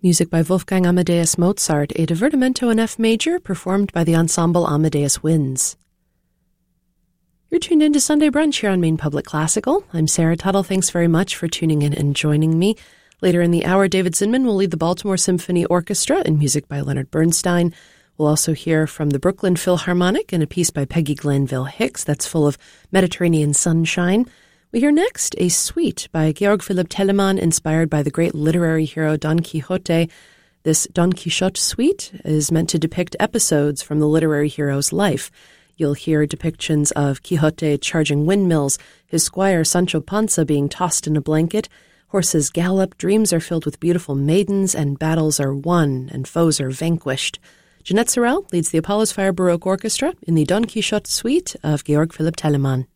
Music by Wolfgang Amadeus Mozart, a divertimento in F major, performed by the ensemble Amadeus Winds. You're tuned in to Sunday Brunch here on Maine Public Classical. I'm Sarah Tuttle. Thanks very much for tuning in and joining me. Later in the hour, David Zinman will lead the Baltimore Symphony Orchestra in music by Leonard Bernstein. We'll also hear from the Brooklyn Philharmonic in a piece by Peggy Glanville Hicks that's full of Mediterranean sunshine. We hear next a suite by Georg Philipp Telemann inspired by the great literary hero Don Quixote. This Don Quixote suite is meant to depict episodes from the literary hero's life. You'll hear depictions of Quixote charging windmills, his squire Sancho Panza being tossed in a blanket, horses gallop, dreams are filled with beautiful maidens, and battles are won and foes are vanquished. Jeanette Sorel leads the Apollo's Fire Baroque Orchestra in the Don Quixote suite of Georg Philipp Telemann.